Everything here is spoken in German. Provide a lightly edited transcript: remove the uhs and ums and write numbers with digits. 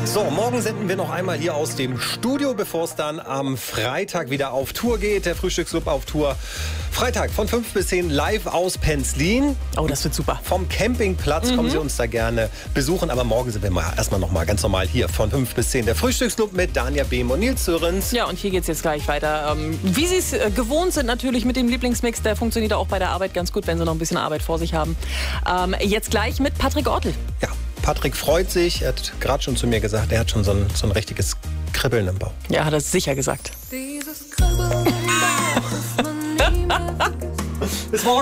So, morgen senden wir noch einmal hier aus dem Studio, bevor es dann am Freitag wieder auf Tour geht. Der Frühstücksclub auf Tour. Freitag von 5 bis 10 live aus Penzlin. Oh, das wird super. Vom Campingplatz kommen Sie uns da gerne besuchen. Aber morgen sind wir erstmal noch mal ganz normal hier von 5 bis 10. Der Frühstücksclub mit Danja Behm und Nils Sörens. Ja, und hier geht's jetzt gleich weiter. Wie Sie es gewohnt sind, natürlich mit dem Lieblingsmix. Der funktioniert auch bei der Arbeit ganz gut, wenn Sie noch ein bisschen Arbeit vor sich haben. Jetzt gleich mit Patrick Ortel. Ja, Patrick freut sich. Er hat gerade schon zu mir gesagt, er hat schon so ein richtiges Kribbeln im Bauch. Ja, hat er sicher gesagt. Dieses Kribbeln im Bauch, das man nie mehr vergisst. Bis morgen.